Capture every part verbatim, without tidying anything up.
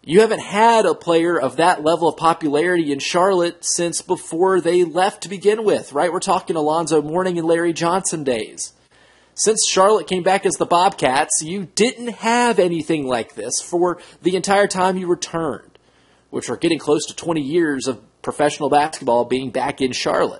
You haven't had a player of that level of popularity in Charlotte since before they left to begin with, right? We're talking Alonzo Mourning and Larry Johnson days. Since Charlotte came back as the Bobcats, you didn't have anything like this for the entire time you returned, which are getting close to twenty years of professional basketball being back in Charlotte.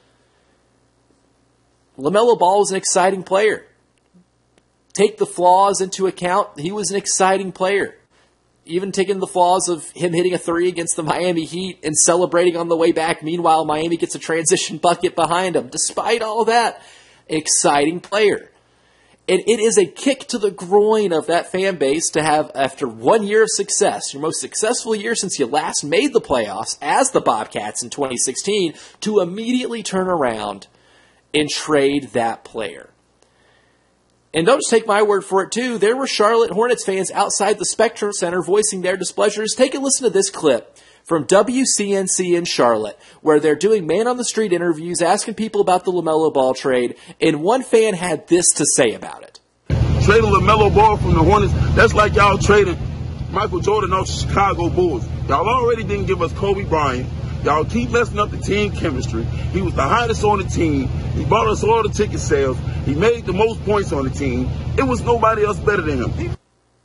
LaMelo Ball was an exciting player. Take the flaws into account, he was an exciting player. Even taking the flaws of him hitting a three against the Miami Heat and celebrating on the way back. Meanwhile, Miami gets a transition bucket behind him. Despite all that, exciting player. And it is a kick to the groin of that fan base to have, after one year of success, your most successful year since you last made the playoffs as the Bobcats in twenty sixteen, to immediately turn around and trade that player. And don't just take my word for it, too. There were Charlotte Hornets fans outside the Spectrum Center voicing their displeasure. Take a listen to this clip from W C N C in Charlotte, where they're doing man-on-the-street interviews, asking people about the LaMelo Ball trade, and one fan had this to say about it. Trading LaMelo Ball from the Hornets, that's like y'all trading Michael Jordan off the Chicago Bulls. Y'all already didn't give us Kobe Bryant. Y'all keep messing up the team chemistry. He was the hottest on the team. He bought us all the ticket sales. He made the most points on the team. It was nobody else better than him.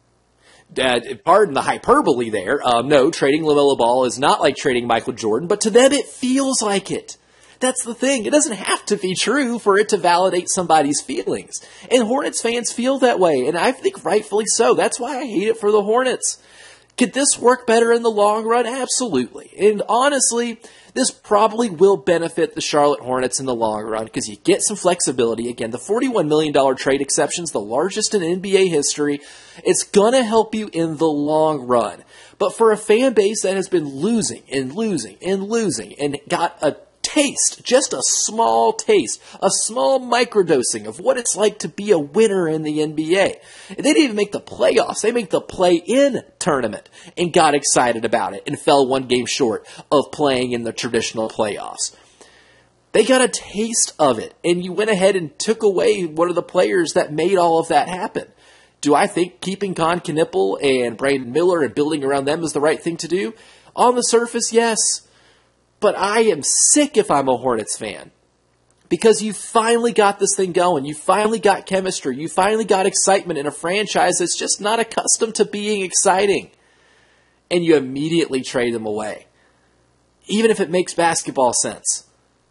Uh, pardon the hyperbole there. Um, no, trading LaMelo Ball is not like trading Michael Jordan, but to them it feels like it. That's the thing. It doesn't have to be true for it to validate somebody's feelings. And Hornets fans feel that way, and I think rightfully so. That's why I hate it for the Hornets. Could this work better in the long run? Absolutely. And honestly, this probably will benefit the Charlotte Hornets in the long run because you get some flexibility. Again, the forty-one million dollars trade exception is the largest in N B A history. It's going to help you in the long run. But for a fan base that has been losing and losing and losing and got a taste, just a small taste, a small microdosing of what it's like to be a winner in the N B A. And they didn't even make the playoffs. They made the play-in tournament and got excited about it and fell one game short of playing in the traditional playoffs. They got a taste of it, and you went ahead and took away one of the players that made all of that happen. Do I think keeping Con Knippel and Brandon Miller and building around them is the right thing to do? On the surface, yes. But I am sick if I'm a Hornets fan. Because you finally got this thing going. You finally got chemistry. You finally got excitement in a franchise that's just not accustomed to being exciting. And you immediately trade them away. Even if it makes basketball sense.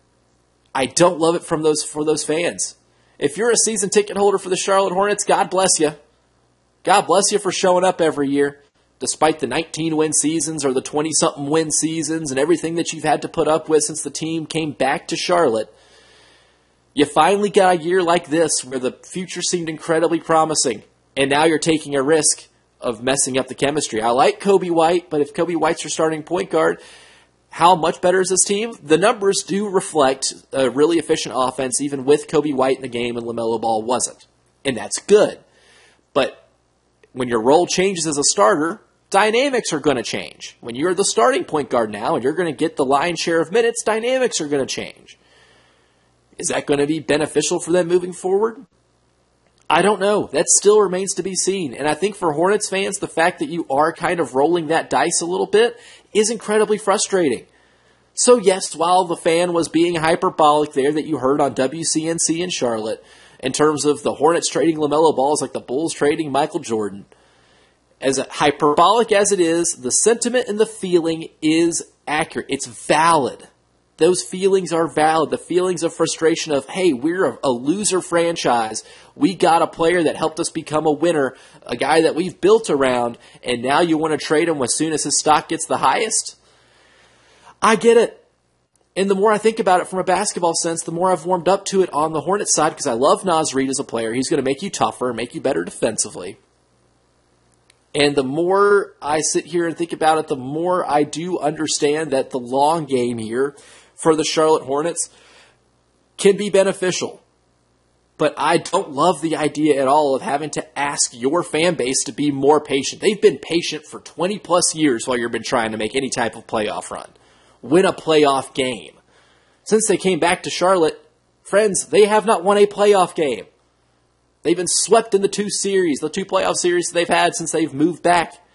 I don't love it from those for those fans. If you're a season ticket holder for the Charlotte Hornets, God bless you. God bless you for showing up every year. Despite the nineteen-win seasons or the twenty-something win seasons and everything that you've had to put up with since the team came back to Charlotte, you finally got a year like this where the future seemed incredibly promising, and now you're taking a risk of messing up the chemistry. I like Kobe White, but if Kobe White's your starting point guard, how much better is this team? The numbers do reflect a really efficient offense, even with Kobe White in the game and LaMelo Ball wasn't. And that's good. But when your role changes as a starter, dynamics are going to change. When you're the starting point guard now and you're going to get the lion's share of minutes, dynamics are going to change. Is that going to be beneficial for them moving forward? I don't know. That still remains to be seen. And I think for Hornets fans, the fact that you are kind of rolling that dice a little bit is incredibly frustrating. So yes, while the fan was being hyperbolic there that you heard on W C N C in Charlotte, in terms of the Hornets trading LaMelo Ball is like the Bulls trading Michael Jordan, as hyperbolic as it is, the sentiment and the feeling is accurate. It's valid. Those feelings are valid. The feelings of frustration of, hey, we're a, a loser franchise. We got a player that helped us become a winner, a guy that we've built around, and now you want to trade him as soon as his stock gets the highest? I get it. And the more I think about it from a basketball sense, the more I've warmed up to it on the Hornets side because I love Naz Reid as a player. He's going to make you tougher, make you better defensively. And the more I sit here and think about it, the more I do understand that the long game here for the Charlotte Hornets can be beneficial. But I don't love the idea at all of having to ask your fan base to be more patient. They've been patient for twenty plus years while you've been trying to make any type of playoff run. Win a playoff game. Since they came back to Charlotte, friends, they have not won a playoff game. They've been swept in the two series, the two playoff series they've had since they've moved back.